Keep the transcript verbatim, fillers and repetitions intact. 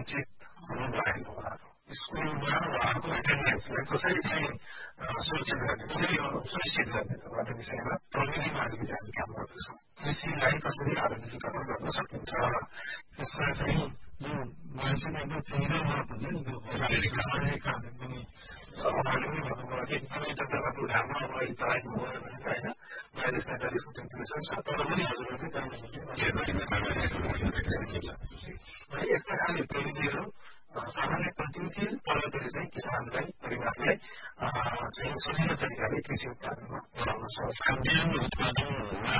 वञ्चित हुनुभएको उहाँहरू स्कुलमा उहाँहरूको एटेन्डेन्सलाई कसरी चाहिँ सुरक्षित गर्ने कसरी सुनिश्चित गर्ने भन्ने विषयमा प्रविधिमा अलिकति हामी काम गर्दछौँ कृषिलाई कसरी आधुनिकीकरण गर्न सकिन्छ त्यसमा चाहिँ जुन मान्छेले एकदम फिजिकल वर्क हुन्छ नि त्यो शारीरिक काम पनि उहाँले पनि भन्नुभयो कि एकदमै जताबाट घाममा अहिले तराईको भयो भने त होइन बयालिस पैँतालिसको टेम्परेचर छ तर पनि हजुरहरूले काम यस्ता खाले प्रविधिहरू सामान्य पद्धति थिए तर त्यसले चाहिँ किसानलाई परिवारलाई चाहिँ सजिलो तरिकाले कृषि उत्पादनमा बढाउन सक्छ खाद्यान्न उत्पादनमा